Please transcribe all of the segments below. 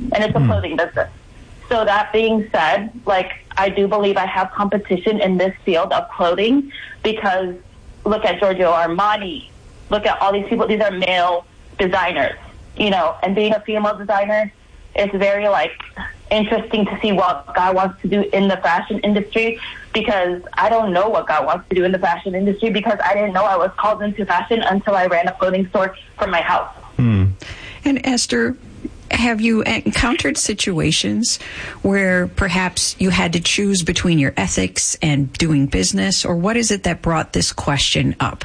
and it's a clothing business. So that being said, like, I do believe I have competition in this field of clothing, because look at Giorgio Armani, look at all these people. These are male designers, you know, and being a female designer, it's very, like, interesting to see what God wants to do in the fashion industry, because I don't know what God wants to do in the fashion industry, because I didn't know I was called into fashion until I ran a clothing store from my house. And Esther, have you encountered situations where perhaps you had to choose between your ethics and doing business, or what is it that brought this question up?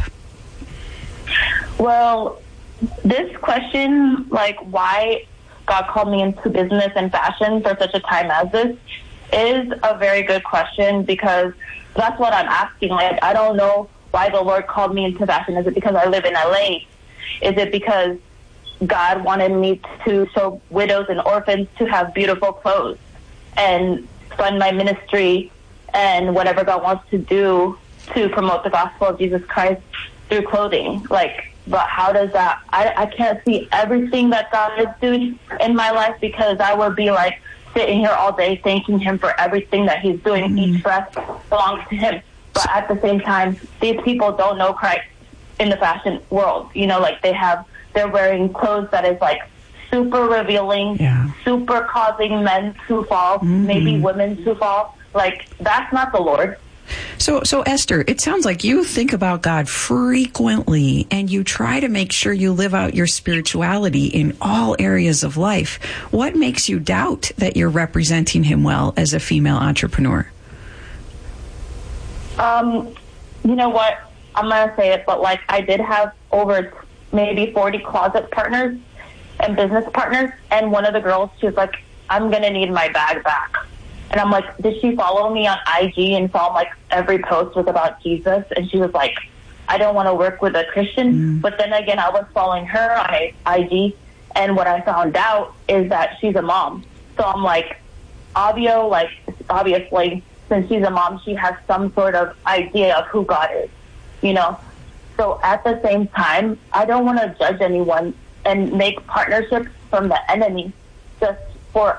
Well, this question, like why God called me into business and fashion for such a time as this, is a very good question, because that's what I'm asking. Like, I don't know why the Lord called me into fashion. Is it because I live in LA? Is it because God wanted me to show widows and orphans to have beautiful clothes and fund my ministry and whatever God wants to do to promote the gospel of Jesus Christ through clothing? Like, but how does that, I can't see everything that God is doing in my life, because I would be like sitting here all day thanking him for everything that he's doing. Each breath belongs to him. But at the same time, these people don't know Christ in the fashion world. You know, like they're wearing clothes that is like super revealing, super causing men to fall, maybe women to fall. Like, that's not the Lord. So Esther, it sounds like you think about God frequently, and you try to make sure you live out your spirituality in all areas of life. What makes you doubt that you're representing him well as a female entrepreneur? You know what? I'm going to say it, but like, I did have over maybe 40 closet partners and business partners, and one of the girls, she was like, I'm going to need my bag back. And I'm like, did she follow me on IG and saw like every post was about Jesus? And she was like, I don't want to work with a Christian. But then again, I was following her on IG, and what I found out is that she's a mom. So I'm like, obviously, since she's a mom, she has some sort of idea of who God is, you know? So at the same time, I don't want to judge anyone and make partnerships from the enemy just for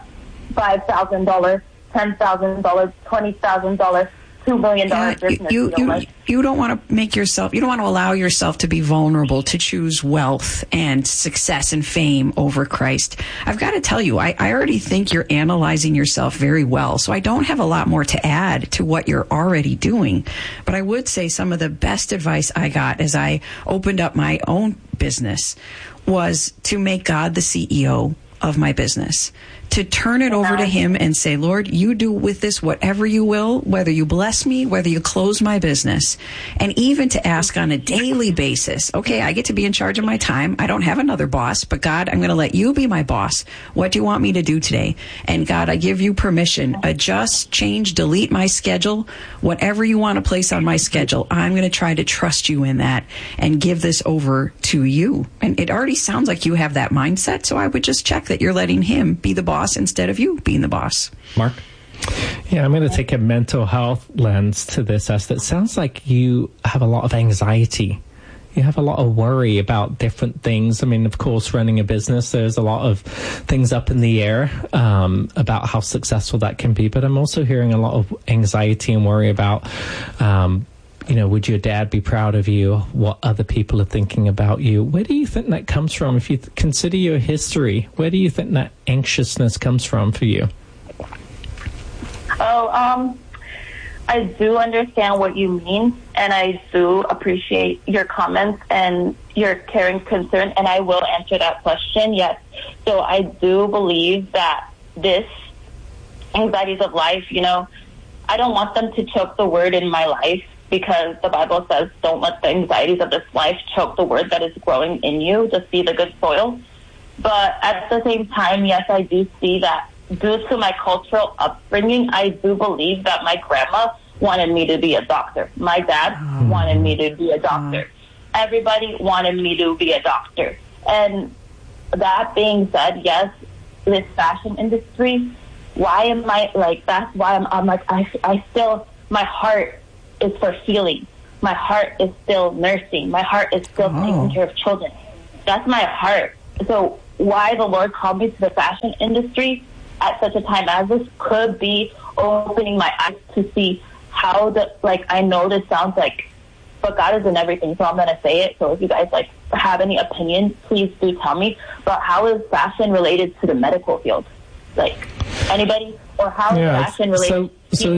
$5,000, $10,000, $20,000, $2 million business. You don't want to make yourself, you don't want to allow yourself to be vulnerable to choose wealth and success and fame over Christ. I've got to tell you, I already think you're analyzing yourself very well, so I don't have a lot more to add to what you're already doing. But I would say some of the best advice I got as I opened up my own business was to make God the CEO of my business, to turn it over to him and say, Lord, you do with this whatever you will, whether you bless me, whether you close my business, and even to ask on a daily basis, okay, I get to be in charge of my time. I don't have another boss, but God, I'm going to let you be my boss. What do you want me to do today? And God, I give you permission. Adjust, change, delete my schedule, whatever you want to place on my schedule. I'm going to try to trust you in that and give this over to you. And it already sounds like you have that mindset, so I would just check that you're letting him be the boss instead of you being the boss. Mark? Yeah, I'm going to take a mental health lens to this, as it sounds like you have a lot of anxiety. You have a lot of worry about different things. I mean, of course, running a business, there's a lot of things up in the air about how successful that can be. But I'm also hearing a lot of anxiety and worry about, would your dad be proud of you? What other people are thinking about you? Where do you think that comes from? If you consider your history, where do you think that anxiousness comes from for you? I do understand what you mean, and I do appreciate your comments and your caring concern, and I will answer that question, yes. So I do believe that this anxieties of life, I don't want them to choke the word in my life, because the Bible says, don't let the anxieties of this life choke the word that is growing in you. Just be the good soil. But at the same time, yes, I do see that due to my cultural upbringing, I do believe that my grandma wanted me to be a doctor. My dad wanted me to be a doctor. Everybody wanted me to be a doctor. And that being said, yes, this fashion industry, why am I like, that's why I'm like, I still, my heart is for healing. My heart is still nursing. My heart is still taking care of children. That's my heart. So why the Lord called me to the fashion industry at such a time as this could be opening my eyes to see how I know this sounds like, but God is in everything, so I'm going to say it. So if you guys have any opinion, please do tell me. But how is fashion related to the medical field? Anybody? Or how is fashion related so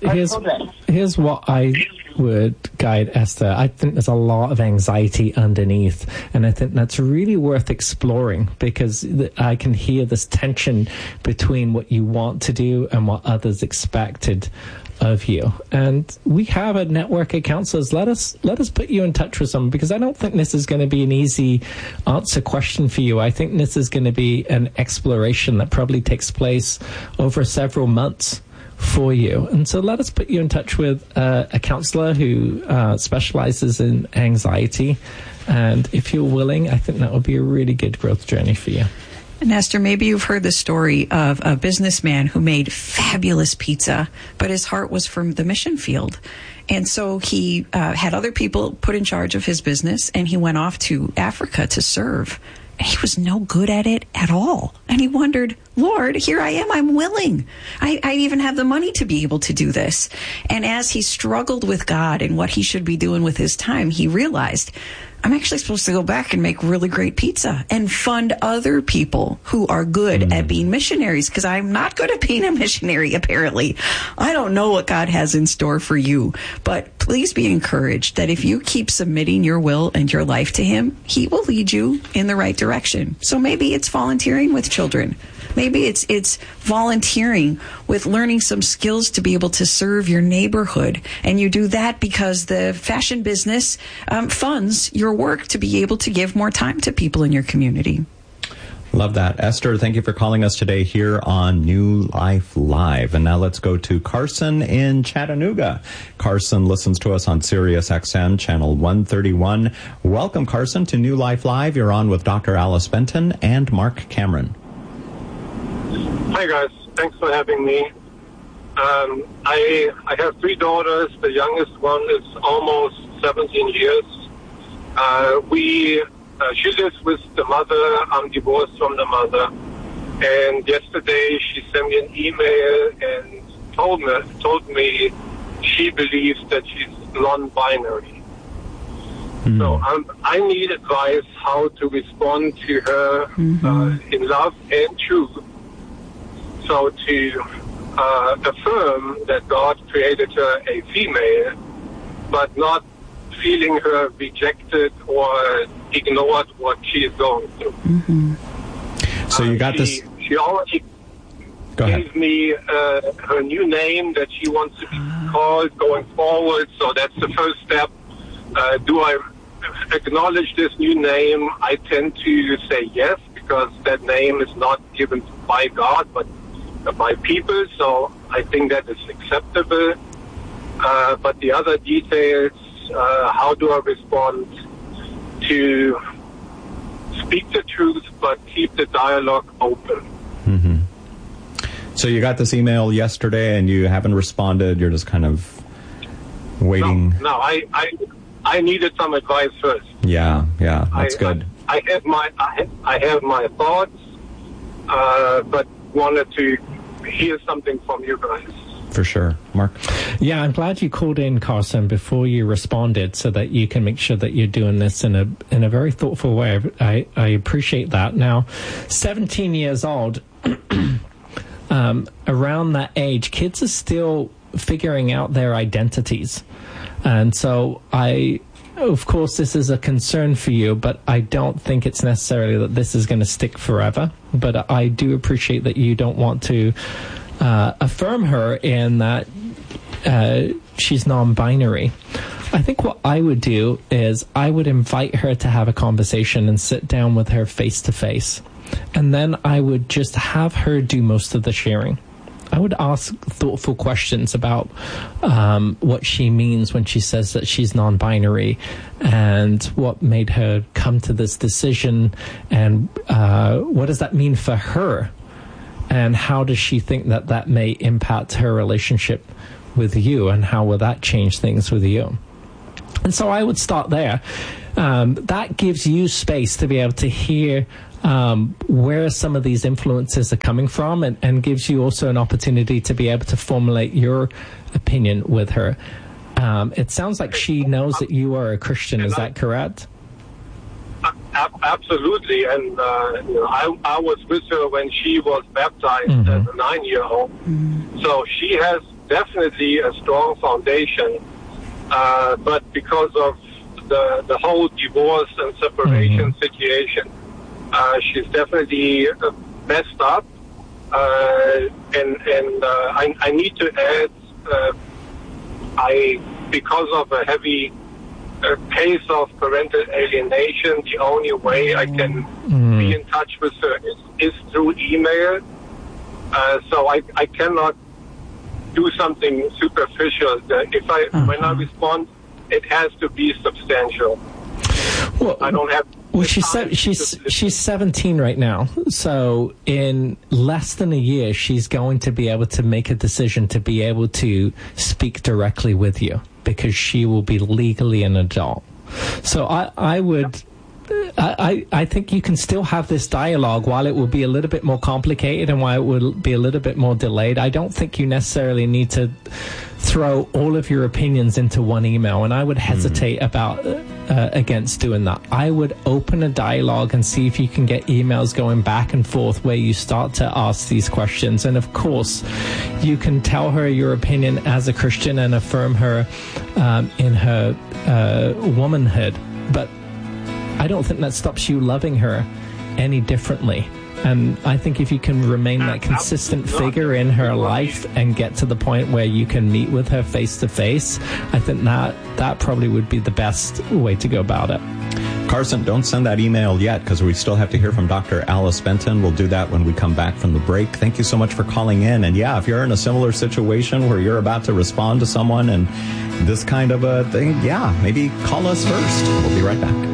here's what I would guide Esther. I think there's a lot of anxiety underneath, and I think that's really worth exploring, because I can hear this tension between what you want to do and what others expected of you. And we have a network of counselors. Let us put you in touch with them, because I don't think this is going to be an easy answer question for you. I think this is going to be an exploration that probably takes place over several months for you. And so let us put you in touch with a counselor who specializes in anxiety. And if you're willing, I think that would be a really good growth journey for you. And Esther, maybe you've heard the story of a businessman who made fabulous pizza, but his heart was from the mission field. And so he had other people put in charge of his business, and he went off to Africa to serve. And he was no good at it at all. And he wondered, Lord, here I am. I'm willing. I even have the money to be able to do this. And as he struggled with God and what he should be doing with his time, he realized, I'm actually supposed to go back and make really great pizza and fund other people who are good at being missionaries, because I'm not good at being a missionary, apparently. I don't know what God has in store for you, but please be encouraged that if you keep submitting your will and your life to Him, He will lead you in the right direction. So maybe it's volunteering with children. Maybe it's volunteering with learning some skills to be able to serve your neighborhood. And you do that because the fashion business funds your work to be able to give more time to people in your community. Love that. Esther, thank you for calling us today here on New Life Live. And now let's go to Carson in Chattanooga. Carson listens to us on Sirius XM, channel 131. Welcome, Carson, to New Life Live. You're on with Dr. Alice Benton and Mark Cameron. Hi, guys. Thanks for having me. I have 3 daughters. The youngest one is almost 17 years. She lives with the mother. I'm divorced from the mother. And yesterday she sent me an email and told me she believes that she's non-binary. So I need advice how to respond to her in love and truth. So to affirm that God created her a female, but not feeling her rejected or ignored what she is going through. So you got this. She already gave me her new name that she wants to be called going forward. So that's the first step. Do I acknowledge this new name? I tend to say yes, because that name is not given by God, but by people. So I think that is acceptable. But the other details, how do I respond to speak the truth but keep the dialogue open? So you got this email yesterday and you haven't responded. You're just kind of waiting. No, I needed some advice first. Yeah, that's good. I have my thoughts, but wanted to hear something from you guys. For sure. Mark? Yeah, I'm glad you called in, Carson, before you responded, so that you can make sure that you're doing this in a very thoughtful way. I appreciate that. Now, 17 years old, around that age, kids are still figuring out their identities. And so of course, this is a concern for you, but I don't think it's necessarily that this is going to stick forever. But I do appreciate that you don't want to affirm her in that she's non-binary. I think what I would do is I would invite her to have a conversation and sit down with her face to face. And then I would just have her do most of the sharing. I would ask thoughtful questions about what she means when she says that she's non-binary, and what made her come to this decision, and what does that mean for her, and how does she think that may impact her relationship with you, and how will that change things with you. And so I would start there. That gives you space to be able to hear where some of these influences are coming from, and gives you also an opportunity to be able to formulate your opinion with her. It sounds like she knows that you are a Christian. Is that correct? Absolutely. And I was with her when she was baptized as a 9-year-old. So she has definitely a strong foundation. But because of the whole divorce and separation situation, she's definitely messed up. And I need to add, because of a heavy case of parental alienation, the only way I can be in touch with her is through email. So I cannot do something superficial. When I respond, it has to be substantial. Well, I don't have. Well, she's 17 right now, so in less than a year, she's going to be able to make a decision to be able to speak directly with you, because she will be legally an adult. So I think you can still have this dialogue while it will be a little bit more complicated and while it will be a little bit more delayed. I don't think you necessarily need to throw all of your opinions into one email, and I would hesitate against doing that. I would open a dialogue and see if you can get emails going back and forth where you start to ask these questions. And of course, you can tell her your opinion as a Christian and affirm her in her womanhood. But I don't think that stops you loving her any differently. And I think if you can remain that consistent figure in her life and get to the point where you can meet with her face to face, I think that probably would be the best way to go about it. Carson, don't send that email yet, because we still have to hear from Dr. Alice Benton. We'll do that when we come back from the break. Thank you so much for calling in. And yeah, if you're in a similar situation where you're about to respond to someone and this kind of a thing, yeah, maybe call us first. We'll be right back.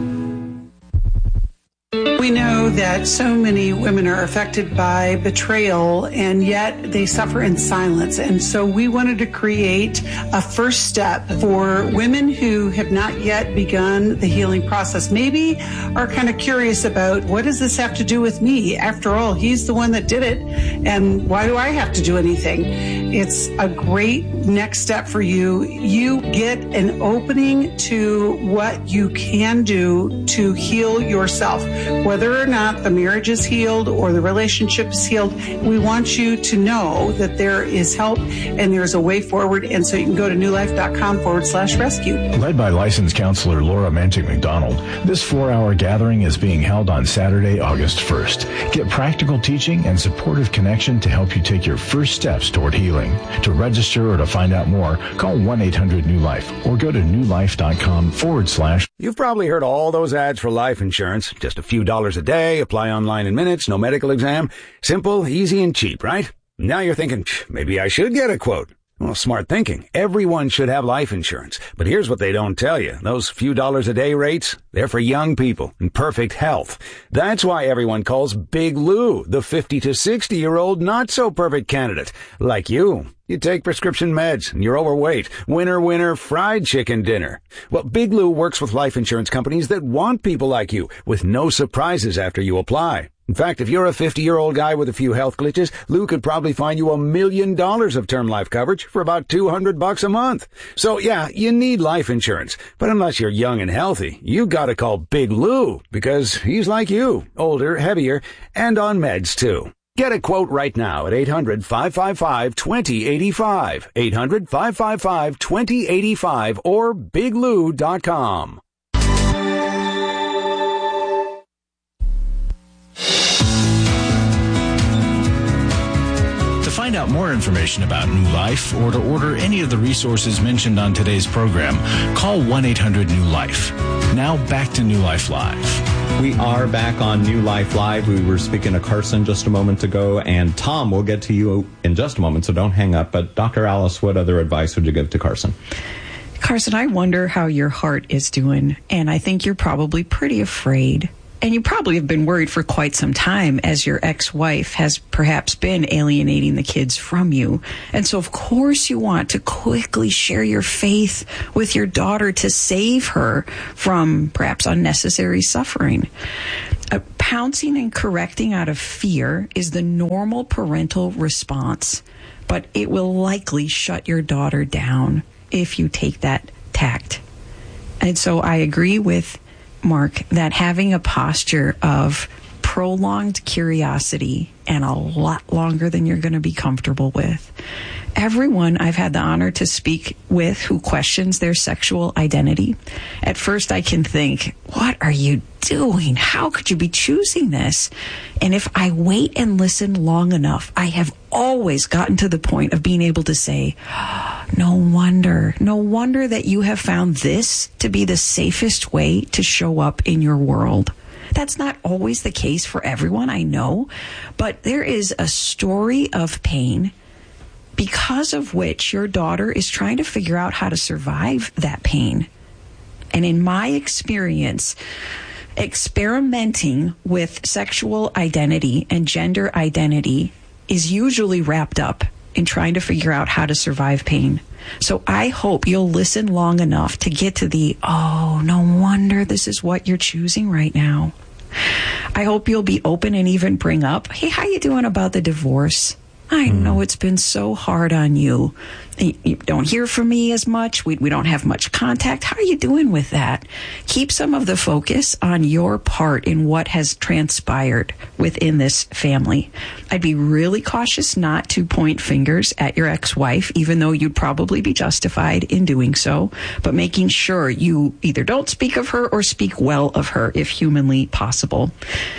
We know that so many women are affected by betrayal, and yet they suffer in silence. And so we wanted to create a first step for women who have not yet begun the healing process, maybe are kind of curious about, what does this have to do with me? After all, he's the one that did it, and why do I have to do anything? It's a great next step for you. You get an opening to what you can do to heal yourself. Whether or not the marriage is healed or the relationship is healed, we want you to know that there is help and there's a way forward. And so you can go to newlife.com/rescue. Led by licensed counselor Laura Mantic McDonald, this 4-hour gathering is being held on Saturday, August 1st. Get practical teaching and supportive connection to help you take your first steps toward healing. To register or to find out more, call 1-800-NEW-LIFE or go to newlife.com/. You've probably heard all those ads for life insurance. Just a few dollars a day, apply online in minutes, no medical exam. Simple, easy, and cheap, right? Now you're thinking, maybe I should get a quote. Well, smart thinking. Everyone should have life insurance. But here's what they don't tell you. Those few dollars a day rates, they're for young people in perfect health. That's why everyone calls Big Lou the 50 to 60-year-old not-so-perfect candidate. Like you. You take prescription meds, and you're overweight. Winner, fried chicken dinner. Well, Big Lou works with life insurance companies that want people like you, with no surprises after you apply. In fact, if you're a 50-year-old guy with a few health glitches, Lou could probably find you $1 million of term life coverage for about $200 a month. So yeah, you need life insurance. But unless you're young and healthy, you gotta call Big Lou, because he's like you, older, heavier, and on meds too. Get a quote right now at 800-555-2085, 800-555-2085, or biglou.com. To find out more information about New Life or to order any of the resources mentioned on today's program, call 1-800-NEW-LIFE. Now back to New Life Live. We are back on New Life Live. We were speaking to Carson just a moment ago, and Tom, we'll get to you in just a moment, so don't hang up. But Dr. Alice, what other advice would you give to Carson? Carson, I wonder how your heart is doing, and I think you're probably pretty afraid And you probably have been worried for quite some time, as your ex-wife has perhaps been alienating the kids from you. And so, of course, you want to quickly share your faith with your daughter to save her from perhaps unnecessary suffering. Pouncing and correcting out of fear is the normal parental response, but it will likely shut your daughter down if you take that tact. And so I agree with Mark that having a posture of prolonged curiosity and a lot longer than you're going to be comfortable with. Everyone I've had the honor to speak with who questions their sexual identity, at first I can think, what are you doing? How could you be choosing this? And if I wait and listen long enough, I have always gotten to the point of being able to say, no wonder that you have found this to be the safest way to show up in your world. That's not always the case for everyone, I know, but there is a story of pain because of which your daughter is trying to figure out how to survive that pain. And in my experience, experimenting with sexual identity and gender identity is usually wrapped up in trying to figure out how to survive pain. So I hope you'll listen long enough to get to the, oh, no wonder this is what you're choosing right now. I hope you'll be open and even bring up, hey, how you doing about the divorce? I know it's been so hard on you. You don't hear from me as much. We don't have much contact. How are you doing with that? Keep some of the focus on your part in what has transpired within this family. I'd be really cautious not to point fingers at your ex-wife, even though you'd probably be justified in doing so, but making sure you either don't speak of her or speak well of her if humanly possible.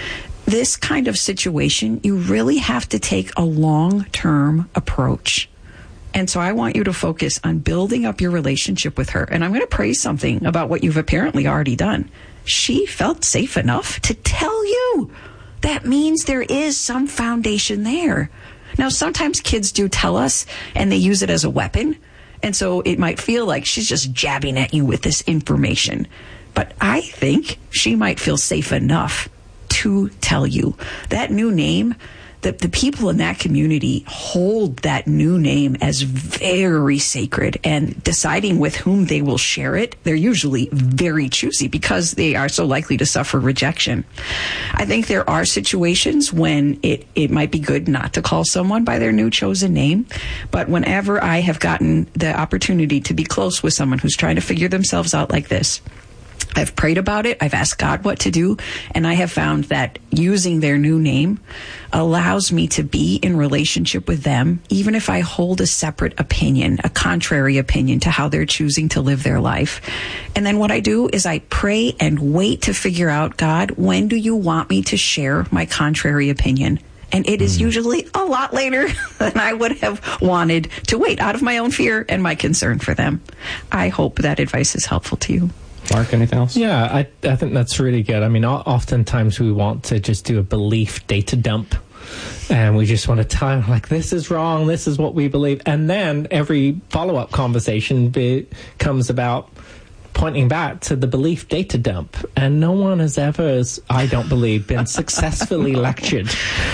This kind of situation, you really have to take a long-term approach. And so I want you to focus on building up your relationship with her. And I'm going to praise something about what you've apparently already done. She felt safe enough to tell you. That means there is some foundation there. Now, sometimes kids do tell us, and they use it as a weapon. And so it might feel like she's just jabbing at you with this information. But I think she might feel safe enough to tell you. That new name, the people in that community hold that new name as very sacred, and deciding with whom they will share it, they're usually very choosy because they are so likely to suffer rejection. I think there are situations when it might be good not to call someone by their new chosen name, but whenever I have gotten the opportunity to be close with someone who's trying to figure themselves out like this, I've prayed about it, I've asked God what to do, and I have found that using their new name allows me to be in relationship with them, even if I hold a separate opinion, a contrary opinion to how they're choosing to live their life. And then what I do is I pray and wait to figure out, God, when do you want me to share my contrary opinion? And it is usually a lot later than I would have wanted to wait, out of my own fear and my concern for them. I hope that advice is helpful to you. Mark, anything else? Yeah, I think that's really good. I mean, oftentimes we want to just do a belief data dump, and we just want to tell them, like, this is wrong, this is what we believe. And then every follow-up conversation becomes about pointing back to the belief data dump. And no one has ever, I don't believe, been successfully lectured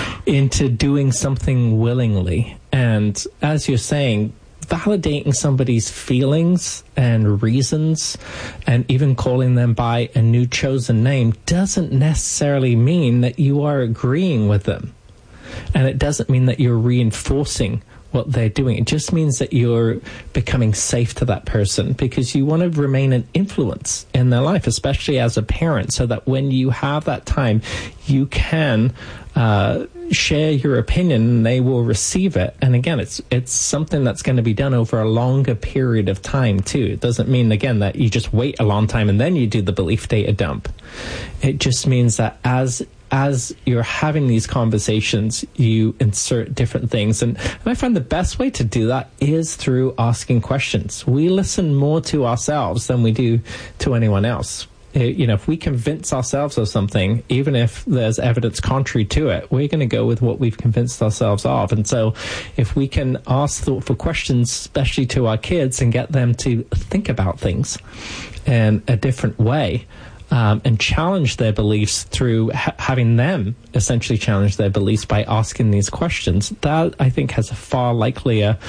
into doing something willingly. And as you're saying, validating somebody's feelings and reasons and even calling them by a new chosen name doesn't necessarily mean that you are agreeing with them. And it doesn't mean that you're reinforcing what they're doing. It just means that you're becoming safe to that person, because you want to remain an influence in their life, especially as a parent, so that when you have that time, you can share your opinion and they will receive it. And again, it's something that's going to be done over a longer period of time too. It doesn't mean, again, that you just wait a long time and then you do the belief data dump. It just means that as you're having these conversations, you insert different things. And I find the best way to do that is through asking questions. We listen more to ourselves than we do to anyone else. If we convince ourselves of something, even if there's evidence contrary to it, we're going to go with what we've convinced ourselves of. And so if we can ask thoughtful questions, especially to our kids, and get them to think about things in a different way, and challenge their beliefs through having them essentially challenge their beliefs by asking these questions, that I think has a far likelier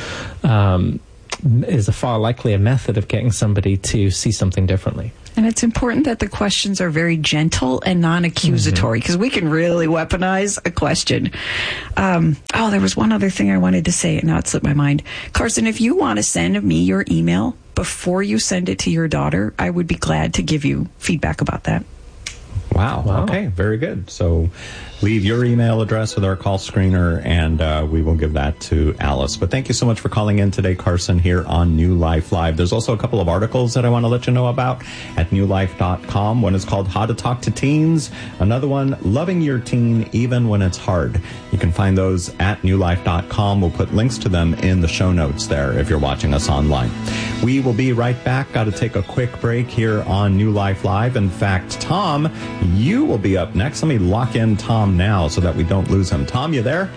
method of getting somebody to see something differently. And it's important that the questions are very gentle and non-accusatory, because we can really weaponize a question. There was one other thing I wanted to say, and now it slipped my mind. Carson, if you want to send me your email before you send it to your daughter, I would be glad to give you feedback about that. Wow. Okay, very good. So leave your email address with our call screener, and we will give that to Alice. But thank you so much for calling in today, Carson, here on New Life Live. There's also a couple of articles that I want to let you know about at newlife.com. One is called How to Talk to Teens. Another one, Loving Your Teen Even When It's Hard. You can find those at newlife.com. We'll put links to them in the show notes there if you're watching us online. We will be right back. Got to take a quick break here on New Life Live. In fact, Tom, you will be up next. Let me lock in Tom now so that we don't lose him. Tom, you there?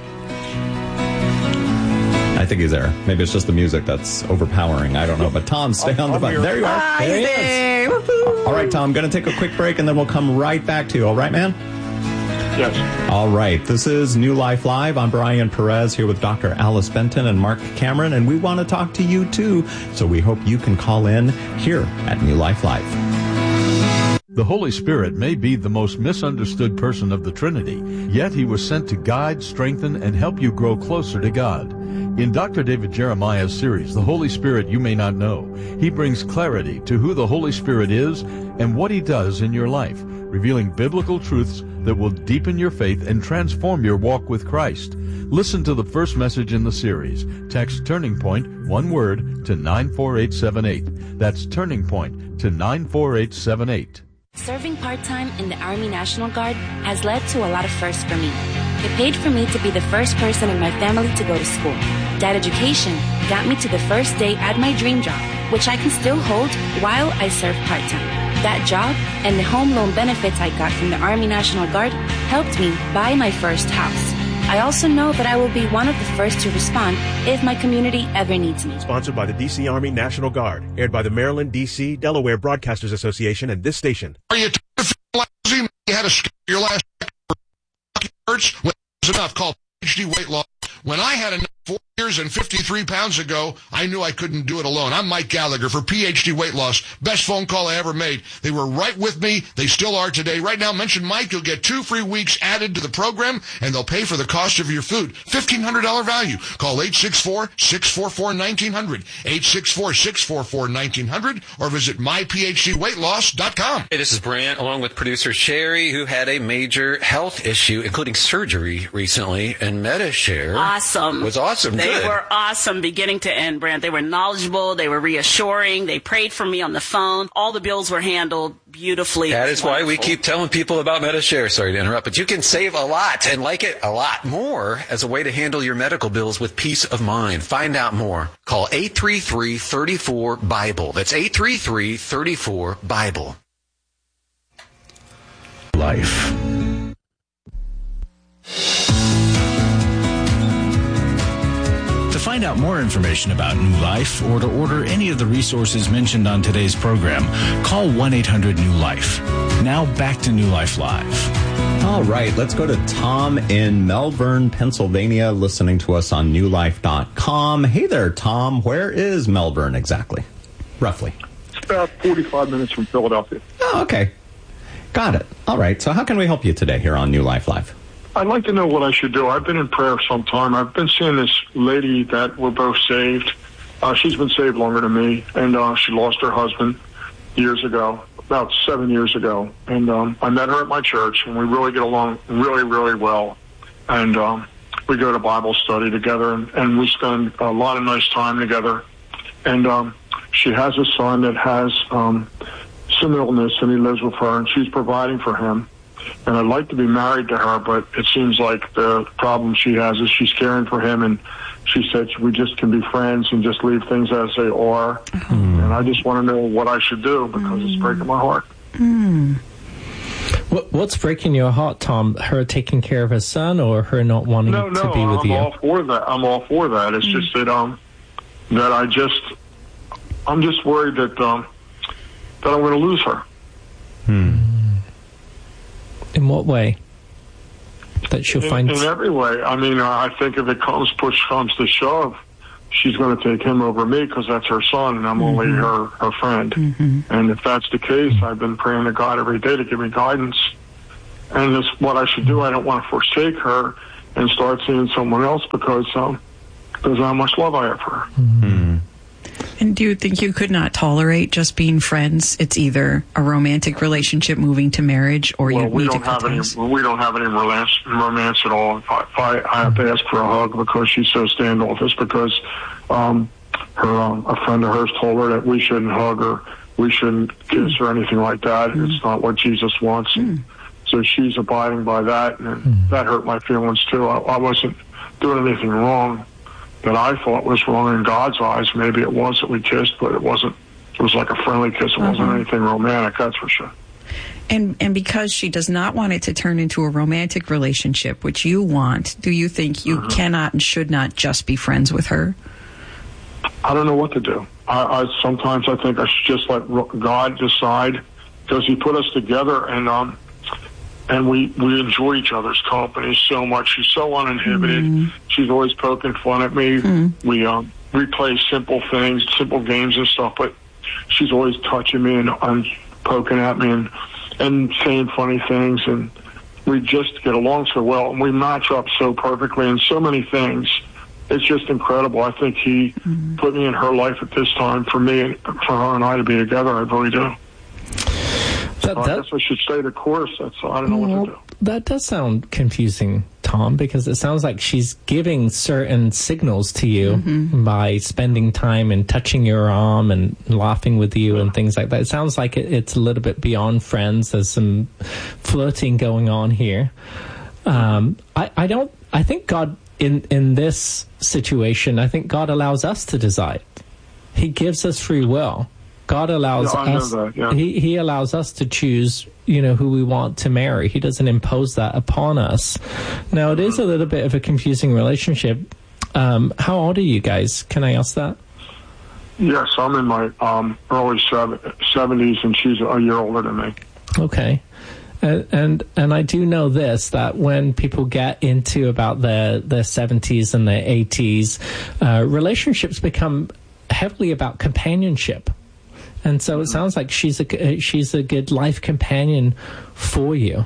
I think he's there. Maybe it's just the music that's overpowering. I don't know. But Tom, stay on the button. There you are. There he is. All right, Tom, going to take a quick break, and then we'll come right back to you. All right, man? Yes. All right. This is New Life Live. I'm Brian Perez here with Dr. Alice Benton and Mark Cameron, and we want to talk to you, too. So we hope you can call in here at New Life Live. The Holy Spirit may be the most misunderstood person of the Trinity, yet he was sent to guide, strengthen, and help you grow closer to God. In Dr. David Jeremiah's series, The Holy Spirit You May Not Know, he brings clarity to who the Holy Spirit is and what he does in your life, revealing biblical truths that will deepen your faith and transform your walk with Christ. Listen to the first message in the series. Text Turning Point, one word, to 94878. That's Turning Point to 94878. Serving part-time in the Army National Guard has led to a lot of firsts for me. It paid for me to be the first person in my family to go to school. That education got me to the first day at my dream job, which I can still hold while I serve part-time. That job and the home loan benefits I got from the Army National Guard helped me buy my first house. I also know that I will be one of the first to respond if my community ever needs me. Sponsored by the D.C. Army National Guard. Aired by the Maryland, D.C., Delaware Broadcasters Association and this station. Are you tired of feeling lousy? You had to skip your last hurts? When it was enough, call PhD Weight Loss. When I had enough 4 years and 53 pounds ago, I knew I couldn't do it alone. I'm Mike Gallagher for PhD Weight Loss. Best phone call I ever made. They were right with me. They still are today. Right now, mention Mike. You'll get 2 free weeks added to the program, and they'll pay for the cost of your food. $1,500 value. Call 864-644-1900. 864-644-1900, or visit myphdweightloss.com. Hey, this is Brant, along with producer Sherry, who had a major health issue, including surgery recently, and MediShare was awesome. They were awesome beginning to end, Brant. They were knowledgeable. They were reassuring. They prayed for me on the phone. All the bills were handled beautifully. That is why we keep telling people about MediShare. Sorry to interrupt, but you can save a lot and like it a lot more as a way to handle your medical bills with peace of mind. Find out more. Call 833-34-BIBLE. That's 833-34-BIBLE. Life. To find out more information about New Life or to order any of the resources mentioned on today's program, call 1-800-NEW-LIFE. Now back to New Life Live. All right, let's go to Tom in Melbourne, Pennsylvania, listening to us on newlife.com. Hey there, Tom. Where is Melbourne exactly? Roughly. It's about 45 minutes from Philadelphia. Oh, okay. Got it. All right, so how can we help you today here on New Life Live? I'd like to know what I should do. I've been in prayer some time. I've been seeing this lady that we're both saved. She's been saved longer than me, and she lost her husband years ago, about 7 years ago. And I met her at my church, and we really get along really, really well. And we go to Bible study together, and we spend a lot of nice time together. And she has a son that has some illness, and he lives with her, and she's providing for him. And I'd like to be married to her, but it seems like the problem she has is she's caring for him, and she said we just can be friends and just leave things as they are. And I just want to know what I should do because it's breaking my heart. What's breaking your heart, Tom? Her taking care of her son, or her not wanting to be with you? I'm all for that. I'm all for that. It's just that I'm just worried that I'm going to lose her. In what way? That she'll find... In every way. I mean, I think if push comes to shove, she's going to take him over me because that's her son and I'm only her friend. And if that's the case, I've been praying to God every day to give me guidance. And this what I should do. I don't want to forsake her and start seeing someone else because how much love I have for her. And do you think you could not tolerate just being friends? It's either a romantic relationship moving to marriage, or you need to cut ties. We don't have any romance at all. If I have to ask for a hug because she's so standoffish, because a friend of hers told her that we shouldn't hug her, we shouldn't kiss or anything like that. It's not what Jesus wants. So she's abiding by that, and that hurt my feelings too. I wasn't doing anything wrong that I thought was wrong in God's eyes. Maybe it was that we kissed, but it wasn't. It was like a friendly kiss. It wasn't anything romantic, that's for sure. And because she does not want it to turn into a romantic relationship, which you want, do you think you cannot and should not just be friends with her? I don't know what to do. Sometimes I think I should just let God decide, because He put us together, and we enjoy each other's company so much. She's so uninhibited. She's always poking fun at me. We play simple things, simple games and stuff, but she's always touching me and poking at me and saying funny things, and we just get along so well, and we match up so perfectly in so many things. It's just incredible. I think He put me in her life at this time for me, for her and I to be together. I really do. I guess I should stay the course. I don't know what to do. That does sound confusing, Tom, because it sounds like she's giving certain signals to you by spending time and touching your arm and laughing with you and things like that. It sounds like it's a little bit beyond friends. There's some flirting going on here. I think God, in this situation, I think God allows us to decide. He gives us free will. God allows us. He allows us to choose, who we want to marry. He doesn't impose that upon us. Now, it is a little bit of a confusing relationship. How old are you guys? Can I ask that? Yes, I'm in my early 70s, and she's a year older than me. Okay. And I do know this, that when people get into about their 70s and their 80s, relationships become heavily about companionship. And so it sounds like she's a good life companion for you.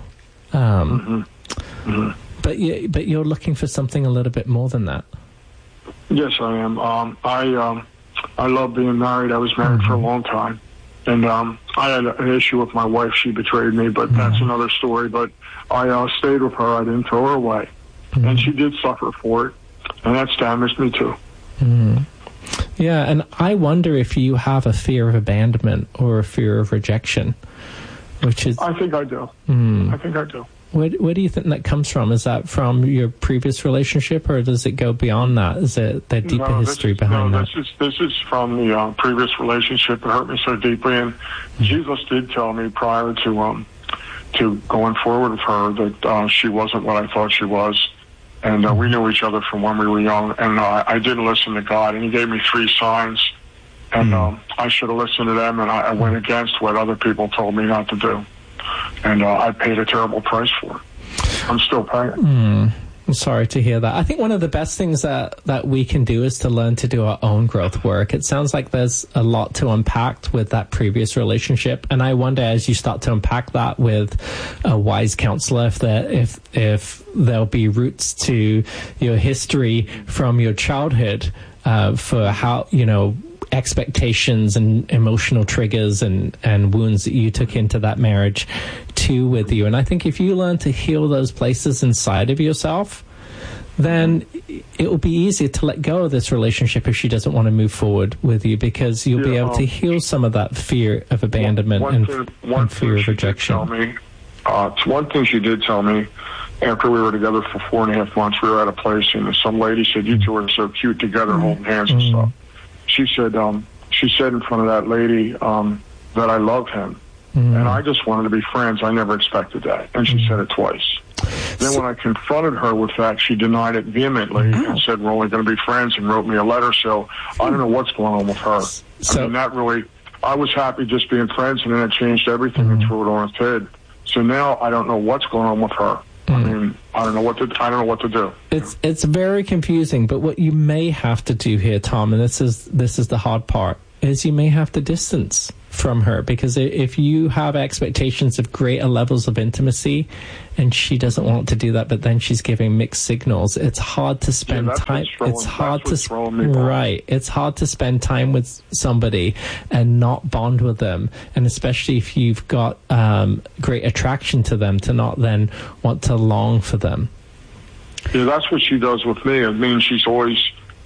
But you're looking for something a little bit more than that. Yes, I am. I love being married. I was married for a long time. And I had an issue with my wife. She betrayed me, but that's another story. But I stayed with her. I didn't throw her away. And she did suffer for it. And that's damaged me too. Yeah, and I wonder if you have a fear of abandonment or a fear of rejection, which is... I think I do. I think I do. Where do you think that comes from? Is that from your previous relationship, or does it go beyond that? Is it the deeper history behind that? This is from the previous relationship that hurt me so deeply, and Jesus did tell me prior to going forward with her that she wasn't what I thought she was. And we knew each other from when we were young, and I didn't listen to God, and He gave me 3 signs, and I should have listened to them, and I went against what other people told me not to do, and I paid a terrible price for it. I'm still paying. I'm sorry to hear that. I think one of the best things that we can do is to learn to do our own growth work. It sounds like there's a lot to unpack with that previous relationship, and I wonder, as you start to unpack that with a wise counselor, if there'll be roots to your history from your childhood for how, expectations and emotional triggers and wounds that you took into that marriage too with you. And I think if you learn to heal those places inside of yourself, then it will be easier to let go of this relationship if she doesn't want to move forward with you, because you'll be able to heal some of that fear of abandonment and fear of rejection. One thing she did tell me, after we were together for 4.5 months, we were at a place, and some lady said, "You two are so cute together, holding hands and stuff." She said in front of that lady that I love him. And I just wanted to be friends. I never expected that. And she said it twice. Then when I confronted her with that, she denied it vehemently and said, "We're only going to be friends," and wrote me a letter. So I don't know what's going on with her. I was happy just being friends, and then it changed everything and threw it on its head. So now I don't know what's going on with her. I mean, I don't know what to do. It's very confusing, but what you may have to do here, Tom, and this is the hard part, is you may have to distance from her, because if you have expectations of greater levels of intimacy and she doesn't want to do that, but then she's giving mixed signals, it's hard to spend time. It's hard to spend time with somebody and not bond with them, and especially if you've got great attraction to them, to not then want to long for them. Yeah, that's what she does with me. I mean, she's always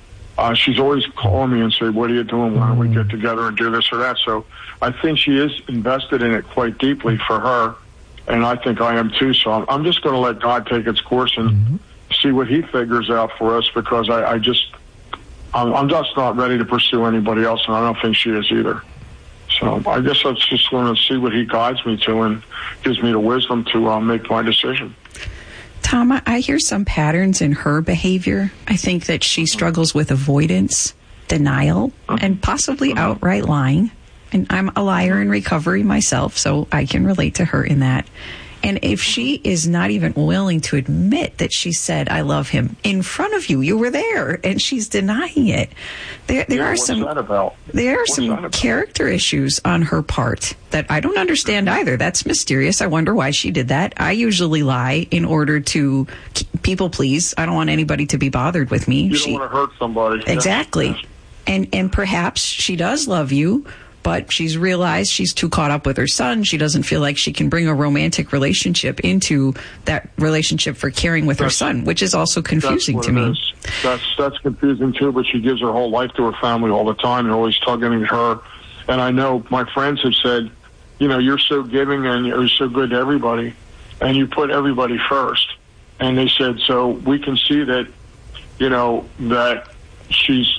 calling me and say, "What are you doing? Why don't we get together and do this or that?" So I think she is invested in it quite deeply for her, and I think I am too. So I'm just going to let God take its course and see what He figures out for us, because I'm just not ready to pursue anybody else, and I don't think she is either. So I guess I'm just going to see what He guides me to and gives me the wisdom to make my decision. Tom, I hear some patterns in her behavior. I think that she struggles with avoidance, denial, and possibly outright lying. And I'm a liar in recovery myself, so I can relate to her in that. And if she is not even willing to admit that she said, "I love him," in front of you, you were there, and she's denying it. There are some character issues on her part that I don't understand either. That's mysterious. I wonder why she did that. I usually lie in order to people please. I don't want anybody to be bothered with me. You don't want to hurt somebody. Exactly. Yes. And perhaps she does love you, but she's realized she's too caught up with her son. She doesn't feel like she can bring a romantic relationship into that relationship for caring with her son, which is also confusing to me. That's confusing too, but she gives her whole life to her family all the time. They're always tugging at her. And I know my friends have said, you're so giving and you're so good to everybody, and you put everybody first. And they said, so we can see that, that she's,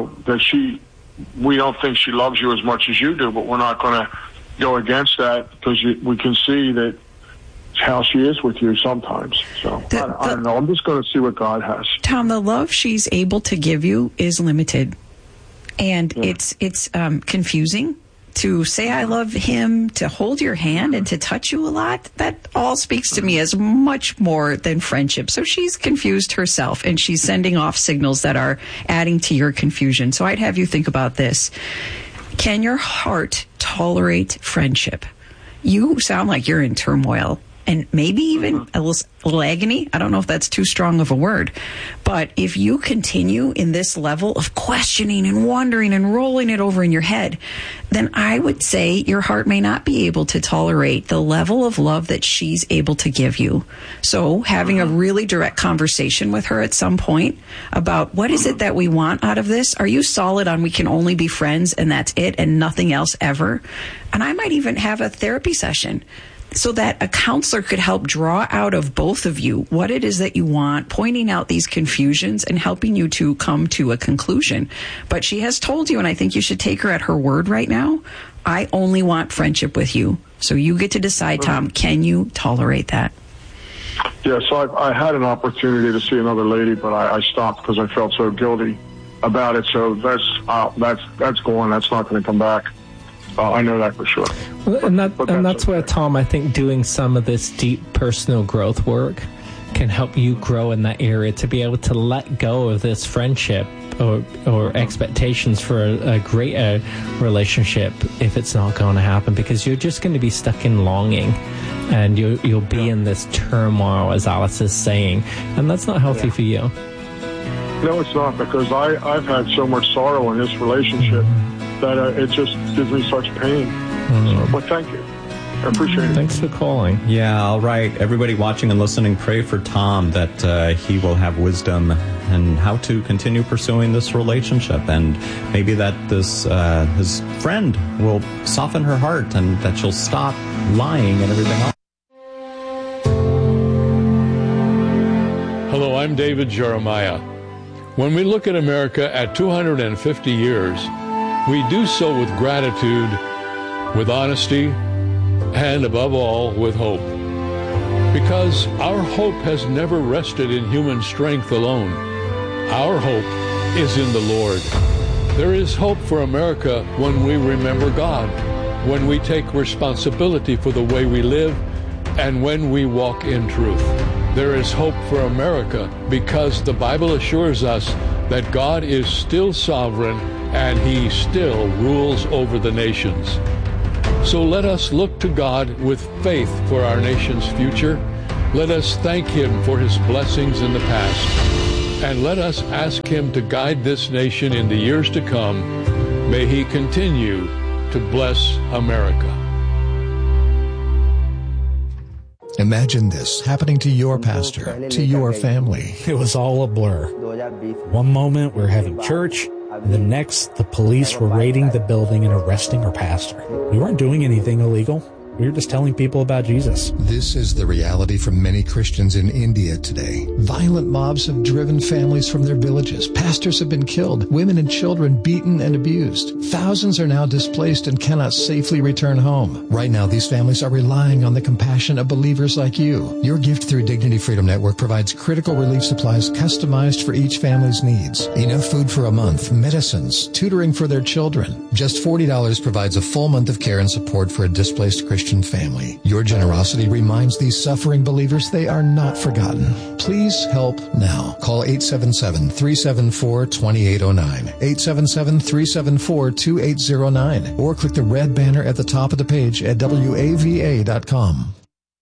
we don't think she loves you as much as you do, but we're not going to go against that, because we can see that how she is with you sometimes. So I don't know. I'm just going to see what God has. Tom, the love she's able to give you is limited, and it's confusing to say I love him, to hold your hand and to touch you a lot. That all speaks to me as much more than friendship. So she's confused herself, and she's sending off signals that are adding to your confusion. So I'd have you think about this. Can your heart tolerate friendship? You sound like you're in turmoil, and maybe even a little agony. I don't know if that's too strong of a word. But if you continue in this level of questioning and wondering and rolling it over in your head, then I would say your heart may not be able to tolerate the level of love that she's able to give you. So having a really direct conversation with her at some point about what is it that we want out of this? Are you solid on we can only be friends and that's it and nothing else ever? And I might even have a therapy session so that a counselor could help draw out of both of you what it is that you want, pointing out these confusions and helping you to come to a conclusion. But she has told you, and I think you should take her at her word right now, I only want friendship with you. So you get to decide, Tom, can you tolerate that? Yeah, so I had an opportunity to see another lady, but I stopped because I felt so guilty about it. So that's gone. That's not going to come back. I know that for sure. And that's where, Tom, I think doing some of this deep personal growth work can help you grow in that area, to be able to let go of this friendship or expectations for a greater relationship if it's not going to happen, because you're just going to be stuck in longing, and you'll be in this turmoil, as Alice is saying, and that's not healthy for you. No, it's not, because I've had so much sorrow in this relationship that it just gives me such pain. So, but thank you. I appreciate it. Thanks for calling. Yeah, all right. Everybody watching and listening, pray for Tom that he will have wisdom and how to continue pursuing this relationship, and maybe that this his friend will soften her heart and that she'll stop lying and everything else. Hello, I'm David Jeremiah. When we look at America at 250 years, we do so with gratitude, with honesty, and above all, with hope. Because our hope has never rested in human strength alone. Our hope is in the Lord. There is hope for America when we remember God, when we take responsibility for the way we live, and when we walk in truth. There is hope for America because the Bible assures us that God is still sovereign and He still rules over the nations. So let us look to God with faith for our nation's future. Let us thank Him for His blessings in the past. And let us ask Him to guide this nation in the years to come. May He continue to bless America. Imagine this happening to your pastor, to your family. It was all a blur. One moment we're having church, and the next the police were raiding the building and arresting our pastor. We weren't doing anything illegal. We were just telling people about Jesus. This is the reality for many Christians in India today. Violent mobs have driven families from their villages. Pastors have been killed. Women and children beaten and abused. Thousands are now displaced and cannot safely return home. Right now, these families are relying on the compassion of believers like you. Your gift through Dignity Freedom Network provides critical relief supplies customized for each family's needs. Enough food for a month, medicines, tutoring for their children. Just $40 provides a full month of care and support for a displaced Christian family. Your generosity reminds these suffering believers they are not forgotten. Please help now. Call 877-374-2809, 877-374-2809, or click the red banner at the top of the page at wava.com.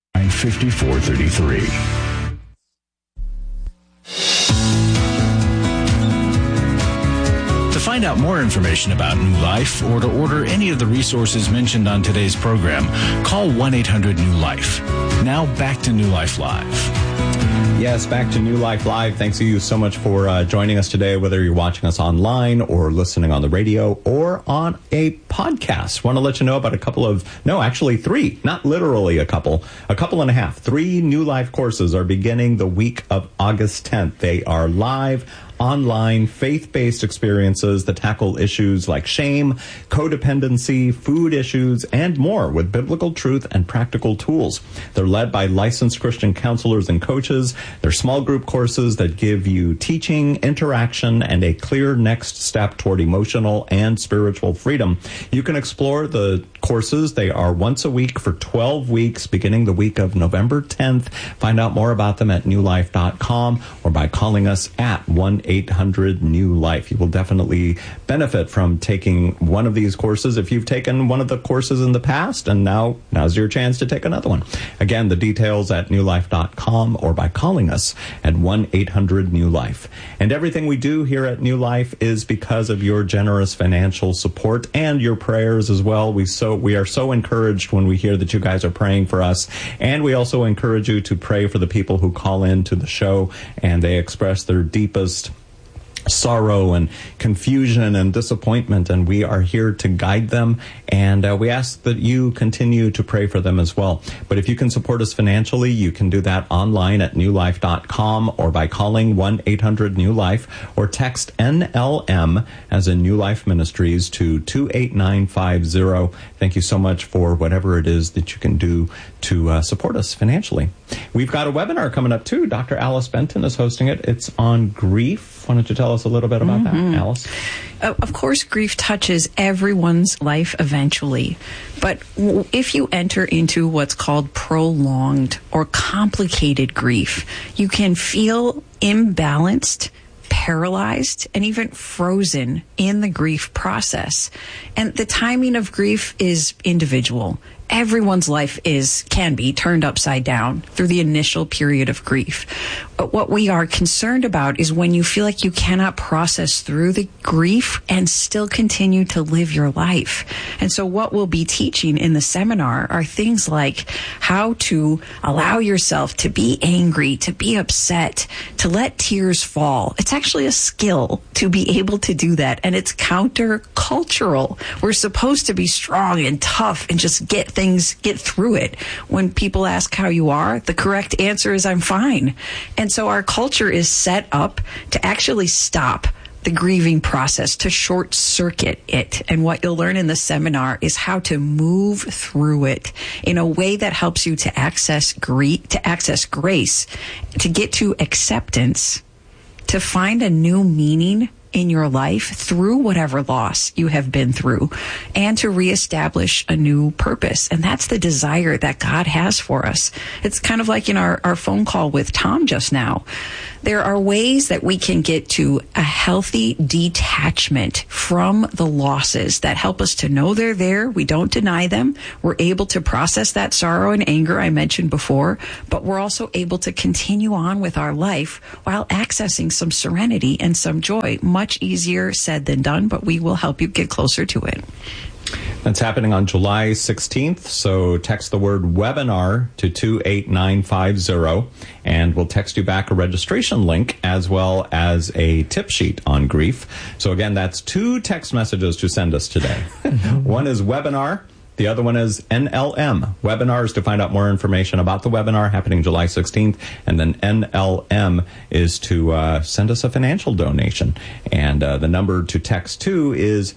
5433. To find out more information about New Life or to order any of the resources mentioned on today's program, call 1-800-NEW-LIFE. Now back to New Life Live. Yes, back to New Life Live. Thanks to you so much for joining us today, whether you're watching us online or listening on the radio or on a podcast. Want to let you know about three, not literally a couple and a half. 3 New Life courses are beginning the week of August 10th. They are live, online, faith-based experiences that tackle issues like shame, codependency, food issues, and more with biblical truth and practical tools. They're led by licensed Christian counselors and coaches. They're small group courses that give you teaching, interaction, and a clear next step toward emotional and spiritual freedom. You can explore the courses. They are once a week for 12 weeks, beginning the week of November 10th. Find out more about them at newlife.com or by calling us at 1-800-NEW-LIFE. You will definitely benefit from taking one of these courses if you've taken one of the courses in the past, and now's your chance to take another one. Again, the details at newlife.com or by calling us at 1-800-NEW-LIFE. And everything we do here at New Life is because of your generous financial support and your prayers as well. We are so encouraged when we hear that you guys are praying for us, and we also encourage you to pray for the people who call in to the show and they express their deepest sorrow and confusion and disappointment, and we are here to guide them, and we ask that you continue to pray for them as well. But if you can support us financially, you can do that online at newlife.com or by calling 1-800-NEW-LIFE or text NLM as in New Life Ministries to 28950. Thank you so much for whatever it is that you can do to support us financially. We've got a webinar coming up too. Dr. Alice Benton is hosting it. It's on grief. Why don't you tell us a little bit about that, Alice? Of course, grief touches everyone's life eventually. But if you enter into what's called prolonged or complicated grief, you can feel imbalanced, paralyzed, and even frozen in the grief process. And the timing of grief is individual. Everyone's life can be turned upside down through the initial period of grief. But what we are concerned about is when you feel like you cannot process through the grief and still continue to live your life. And so what we'll be teaching in the seminar are things like how to allow yourself to be angry, to be upset, to let tears fall. It's actually a skill to be able to do that, and it's countercultural. We're supposed to be strong and tough and just get through it. When people ask how you are, the correct answer is I'm fine. And so our culture is set up to actually stop the grieving process, to short circuit it. And what you'll learn in the seminar is how to move through it in a way that helps you to access grace, to get to acceptance, to find a new meaning in your life through whatever loss you have been through and to reestablish a new purpose. And that's the desire that God has for us. It's kind of like in our phone call with Tom just now. There are ways that we can get to a healthy detachment from the losses that help us to know they're there. We don't deny them. We're able to process that sorrow and anger I mentioned before, but we're also able to continue on with our life while accessing some serenity and some joy. Much easier said than done, but we will help you get closer to it. That's happening on July 16th, so text the word webinar to 28950, and we'll text you back a registration link as well as a tip sheet on grief. So again, that's 2 text messages to send us today. One is webinar, the other one is NLM. Webinar is to find out more information about the webinar happening July 16th, and then NLM is to send us a financial donation. And the number to text to is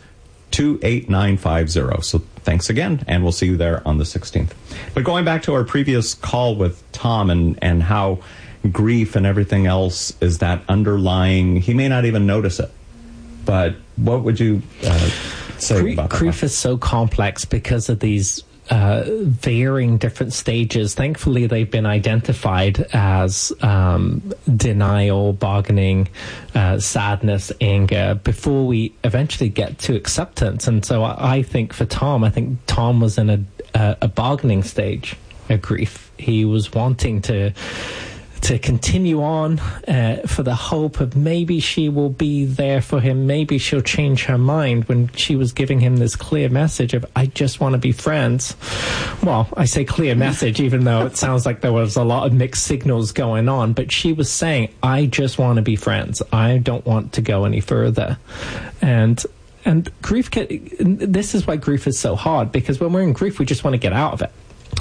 28950. So thanks again, and we'll see you there on the 16th. But going back to our previous call with Tom and how grief and everything else is that underlying, he may not even notice it. But what would you say about that? Grief is so complex because of these varying different stages. Thankfully, they've been identified as denial, bargaining, sadness, anger, before we eventually get to acceptance. And so I think for Tom, was in a bargaining stage of grief. He was wanting to continue on for the hope of maybe she will be there for him, maybe she'll change her mind, when she was giving him this clear message of, I just want to be friends. Well, I say clear message, even though it sounds like there was a lot of mixed signals going on, but she was saying, I just want to be friends. I don't want to go any further. And grief this is why grief is so hard, because when we're in grief, we just want to get out of it.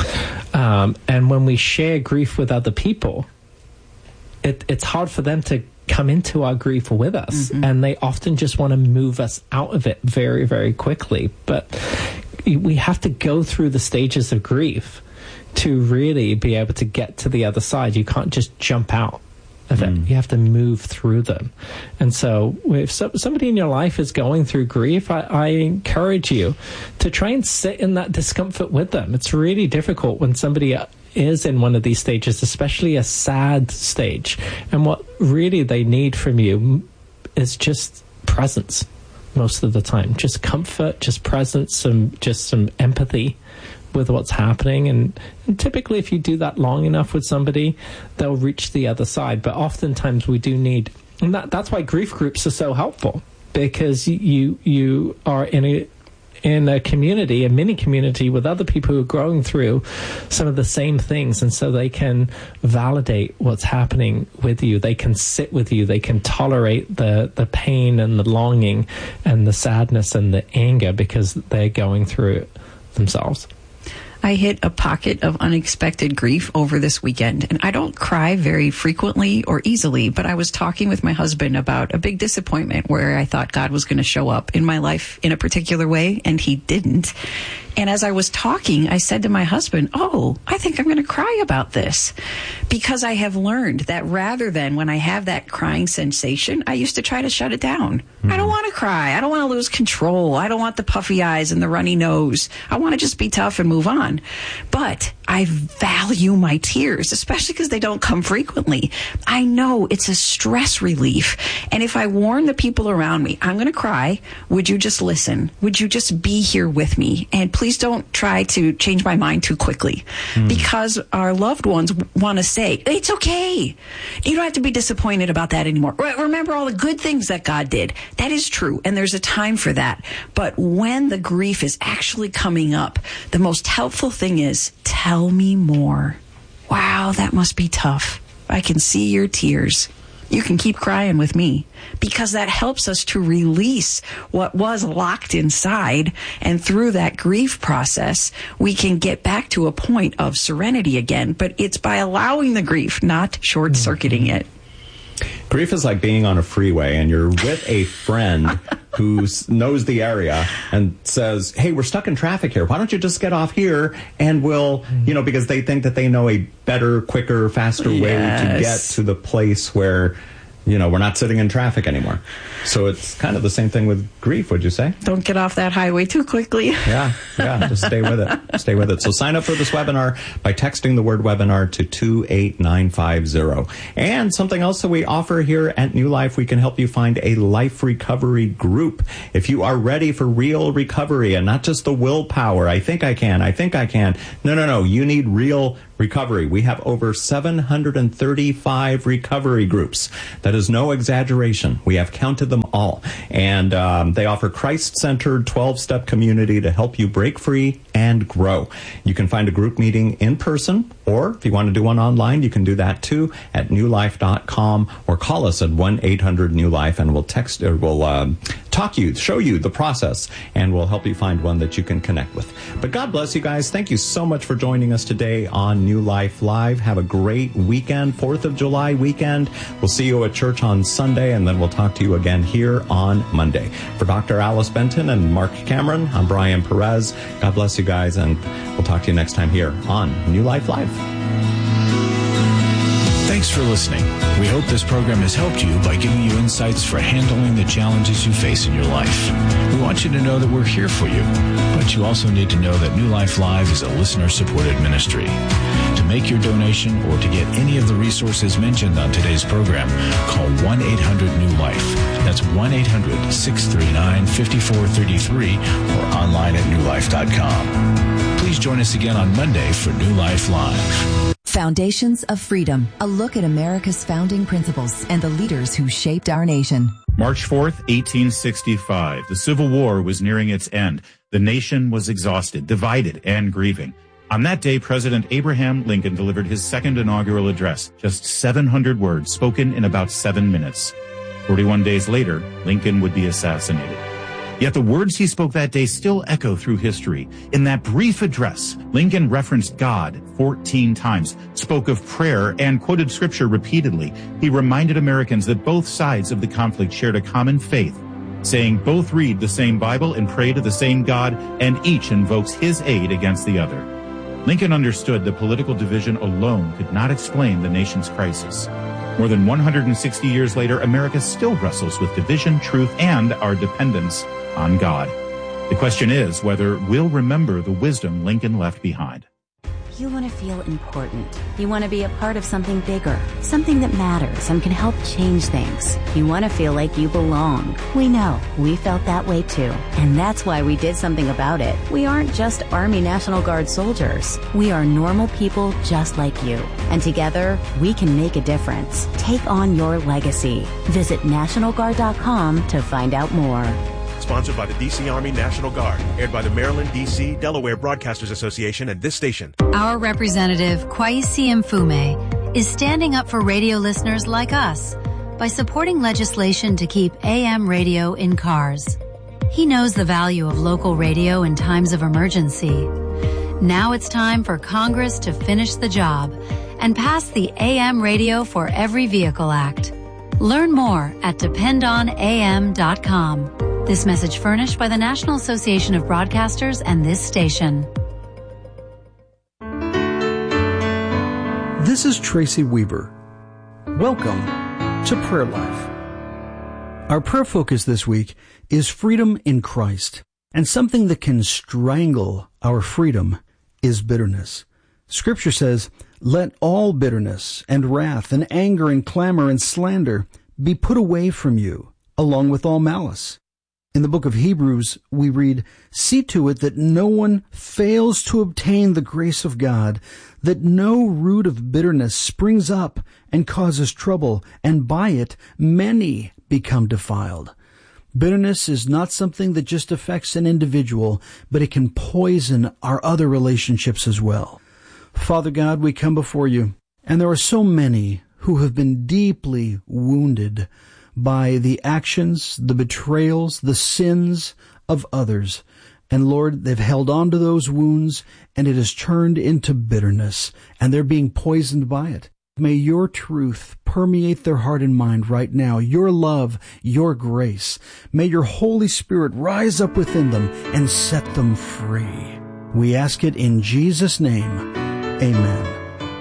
And when we share grief with other people, it's hard for them to come into our grief with us, and they often just want to move us out of it very, very quickly. But we have to go through the stages of grief to really be able to get to the other side. You can't just jump out of it. You have to move through them. And so if somebody in your life is going through grief, I encourage you to try and sit in that discomfort with them. It's really difficult when somebody is in one of these stages, especially a sad stage. And what really they need from you is just presence most of the time. Just comfort, just presence, some empathy with what's happening. And typically if you do that long enough with somebody, they'll reach the other side. But oftentimes we do need, and that's why grief groups are so helpful, because you are in a community, a mini community with other people who are going through some of the same things. And so they can validate what's happening with you. They can sit with you. They can tolerate the pain and the longing and the sadness and the anger because they're going through it themselves. I hit a pocket of unexpected grief over this weekend, and I don't cry very frequently or easily, but I was talking with my husband about a big disappointment where I thought God was going to show up in my life in a particular way, and he didn't. And as I was talking, I said to my husband, I think I'm going to cry about this, because I have learned that rather than when I have that crying sensation, I used to try to shut it down. I don't want to cry. I don't want to lose control. I don't want the puffy eyes and the runny nose. I want to just be tough and move on. But I value my tears, especially because they don't come frequently. I know it's a stress relief. And if I warn the people around me, I'm going to cry, would you just listen? Would you just be here with me? And please don't try to change my mind too quickly, because our loved ones want to say, it's okay. You don't have to be disappointed about that anymore. Remember all the good things that God did. That is true. And there's a time for that. But when the grief is actually coming up, the most helpful thing is, tell me more. Wow, that must be tough. I can see your tears. You can keep crying with me, because that helps us to release what was locked inside. And through that grief process, we can get back to a point of serenity again. But it's by allowing the grief, not short-circuiting it. Grief is like being on a freeway and you're with a friend who knows the area and says, hey, we're stuck in traffic here. Why don't you just get off here and we'll, because they think that they know a better, quicker, faster way to get to the place where we're not sitting in traffic anymore. So it's kind of the same thing with grief, would you say? Don't get off that highway too quickly. Yeah, just stay with it. Stay with it. So sign up for this webinar by texting the word webinar to 28950. And something else that we offer here at New Life, we can help you find a life recovery group. If you are ready for real recovery and not just the willpower, I think I can. No. You need real recovery. We have over 735 recovery groups. That is no exaggeration. We have counted them all. And they offer Christ-centered 12-step community to help you break free and grow. You can find a group meeting in person, or if you want to do one online, you can do that too at newlife.com, or call us at 1-800-NEW-LIFE, and we'll show you the process, and we'll help you find one that you can connect with. But God bless you guys. Thank you so much for joining us today on New Life Live. Have a great weekend, 4th of July weekend. We'll see you at church on Sunday, and then we'll talk to you again here on Monday. For Dr. Alice Benton and Mark Cameron, I'm Brian Perez. God bless you guys, and we'll talk to you next time here on New Life Live. Thanks for listening. We hope this program has helped you by giving you insights for handling the challenges you face in your life. We want you to know that we're here for you, but you also need to know that New Life Live is a listener-supported ministry. To make your donation or to get any of the resources mentioned on today's program, call 1-800-NEW-LIFE. That's 1-800-639-5433 or online at newlife.com. Please join us again on Monday for New Life Live. Foundations of Freedom, a look at America's founding principles and the leaders who shaped our nation. March 4th, 1865. The Civil War was nearing its end. The nation was exhausted, divided, and grieving. On that day, President Abraham Lincoln delivered his second inaugural address, just 700 words spoken in about 7 minutes. 41 days later, Lincoln would be assassinated. Yet the words he spoke that day still echo through history. In that brief address, Lincoln referenced God 14 times, spoke of prayer, and quoted scripture repeatedly. He reminded Americans that both sides of the conflict shared a common faith, saying both read the same Bible and pray to the same God, and each invokes his aid against the other. Lincoln understood that political division alone could not explain the nation's crisis. More than 160 years later, America still wrestles with division, truth, and our dependence on God. The question is whether we'll remember the wisdom Lincoln left behind. You want to feel important. You want to be a part of something bigger, something that matters and can help change things. You want to feel like you belong. We know. We felt that way too. And that's why we did something about it. We aren't just Army National Guard soldiers. We are normal people just like you. And together, we can make a difference. Take on your legacy. Visit NationalGuard.com to find out more. Sponsored by the D.C. Army National Guard. Aired by the Maryland, D.C., Delaware Broadcasters Association and this station. Our representative, Kweisi Mfume, is standing up for radio listeners like us by supporting legislation to keep AM radio in cars. He knows the value of local radio in times of emergency. Now it's time for Congress to finish the job and pass the AM Radio for Every Vehicle Act. Learn more at dependonam.com. This message furnished by the National Association of Broadcasters and this station. This is Tracy Weaver. Welcome to Prayer Life. Our prayer focus this week is freedom in Christ. And something that can strangle our freedom is bitterness. Scripture says, "Let all bitterness and wrath and anger and clamor and slander be put away from you, along with all malice." In the book of Hebrews, we read, "See to it that no one fails to obtain the grace of God, that no root of bitterness springs up and causes trouble, and by it many become defiled." Bitterness is not something that just affects an individual, but it can poison our other relationships as well. Father God, we come before you, and there are so many who have been deeply wounded by the actions, the betrayals, the sins of others. And Lord, they've held on to those wounds, and it has turned into bitterness, and they're being poisoned by it. May your truth permeate their heart and mind right now, your love, your grace. May your Holy Spirit rise up within them and set them free. We ask it in Jesus' name. Amen.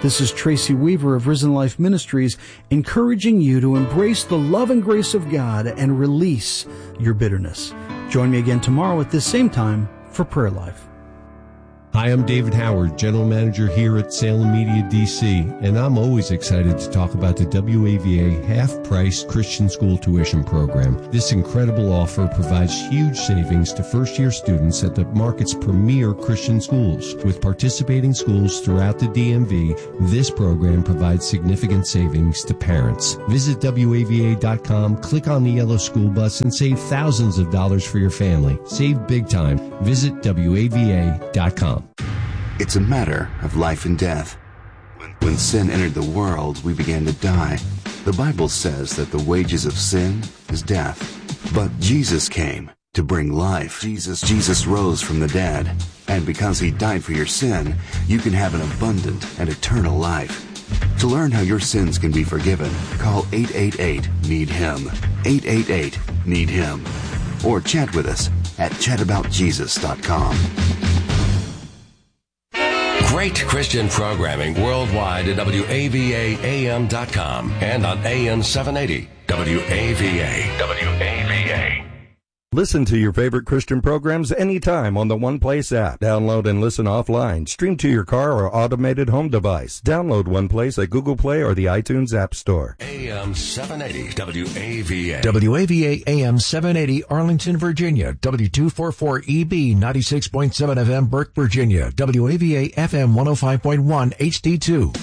This is Tracy Weaver of Risen Life Ministries, encouraging you to embrace the love and grace of God and release your bitterness. Join me again tomorrow at this same time for Prayer Life. Hi, I'm David Howard, General Manager here at Salem Media DC, and I'm always excited to talk about the WAVA half-price Christian school tuition program. This incredible offer provides huge savings to first-year students at the market's premier Christian schools. With participating schools throughout the DMV, this program provides significant savings to parents. Visit WAVA.com, click on the yellow school bus, and save thousands of dollars for your family. Save big time. Visit WAVA.com. It's a matter of life and death. When sin entered the world, we began to die. The Bible says that the wages of sin is death. But Jesus came to bring life. Jesus rose from the dead. And because he died for your sin, you can have an abundant and eternal life. To learn how your sins can be forgiven, call 888-NEED-HIM. 888-NEED-HIM. Or chat with us at chataboutjesus.com. Great Christian programming worldwide at WAVAAM.com and on AM 780 WAVA. Listen to your favorite Christian programs anytime on the One Place app. Download and listen offline. Stream to your car or automated home device. Download One Place at Google Play or the iTunes App Store. AM 780 WAVA. WAVA AM 780 Arlington, Virginia. W244EB 96.7 FM Burke, Virginia. WAVA FM 105.1 HD2.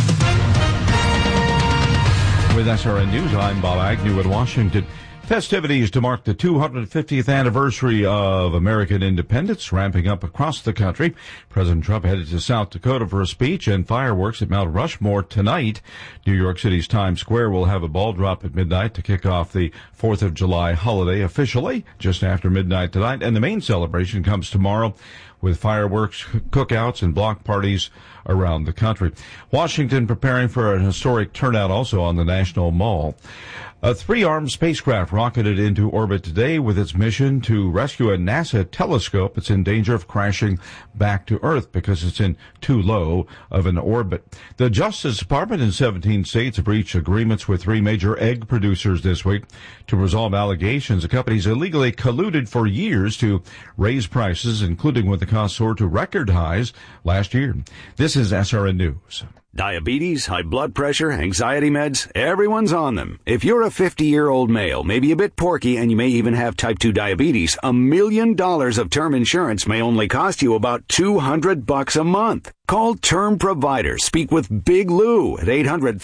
With SRN News, I'm Bob Agnew in Washington. Festivities to mark the 250th anniversary of American independence ramping up across the country. President Trump headed to South Dakota for a speech and fireworks at Mount Rushmore tonight. New York City's Times Square will have a ball drop at midnight to kick off the 4th of July holiday officially just after midnight tonight. And the main celebration comes tomorrow with fireworks, cookouts, and block parties around the country. Washington preparing for an historic turnout also on the National Mall. A three-armed spacecraft rocketed into orbit today with its mission to rescue a NASA telescope that's in danger of crashing back to Earth because it's in too low of an orbit. The Justice Department in 17 states have reached agreements with three major egg producers this week to resolve allegations the companies illegally colluded for years to raise prices, including when the cost soared to record highs last year. This is SRN News. Diabetes, high blood pressure, anxiety meds, everyone's on them. If you're a 50-year-old male, maybe a bit porky, and you may even have type 2 diabetes, $1 million of term insurance may only cost you about $200 a month. Call Term Provider. Speak with Big Lou at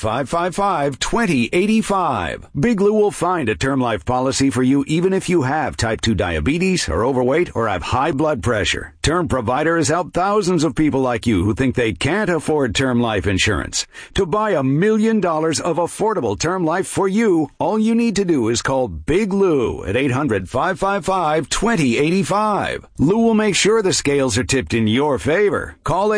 800-555-2085. Big Lou will find a term life policy for you even if you have type 2 diabetes, are overweight, or have high blood pressure. Term Provider has helped thousands of people like you who think they can't afford term life insurance. To buy $1 million of affordable term life for you, all you need to do is call Big Lou at 800-555-2085. Lou will make sure the scales are tipped in your favor. Call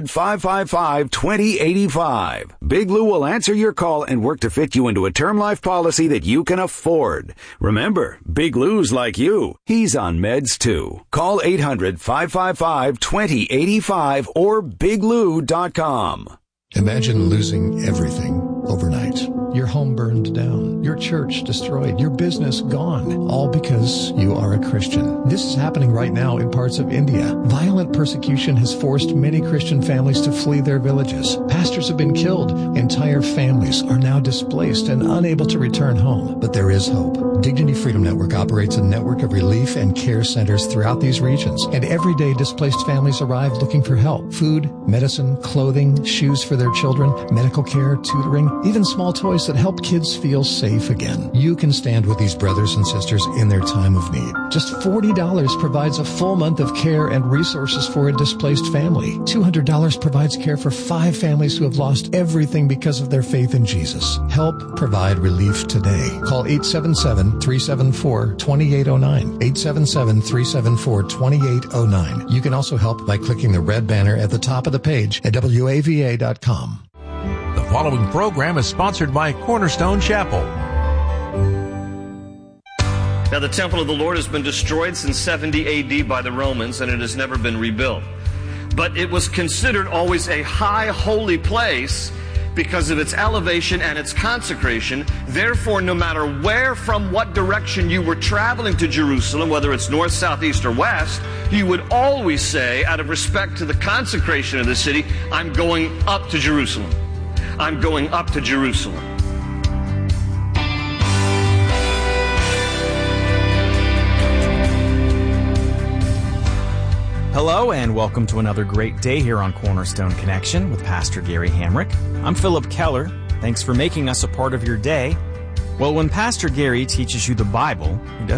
800-555-2085. Big Lou will answer your call and work to fit you into a term life policy that you can afford. Remember, Big Lou's like you. He's on meds too. Call 800-555-2085 or biglou.com. Imagine losing everything overnight. Your home burned down, your church destroyed, your business gone, all because you are a Christian. This is happening right now in parts of India. Violent persecution has forced many Christian families to flee their villages. Pastors have been killed. Entire families are now displaced and unable to return home. But there is hope. Dignity Freedom Network operates a network of relief and care centers throughout these regions. And every day displaced families arrive looking for help. Food, medicine, clothing, shoes for their children, medical care, tutoring, even small toys that help kids feel safe again. You can stand with these brothers and sisters in their time of need. Just $40 provides a full month of care and resources for a displaced family. $200 provides care for 5 families who have lost everything because of their faith in Jesus. Help provide relief today. Call 877-374-2809. 877-374-2809. You can also help by clicking the red banner at the top of the page at WAVA.com. The following program is sponsored by Cornerstone Chapel. Now, the temple of the Lord has been destroyed since 70 AD by the Romans, and it has never been rebuilt. but it was considered always a high holy place because of its elevation and its consecration. Therefore, no matter where, from what direction you were traveling to Jerusalem, whether it's north, south, east, or west, you would always say, out of respect to the consecration of the city, I'm going up to Jerusalem. I'm going up to Jerusalem. Hello and welcome to another great day here on Cornerstone Connection with Pastor Gary Hamrick. I'm Philip Keller. Thanks for making us a part of your day. Well, when Pastor Gary teaches you the Bible, he doesn't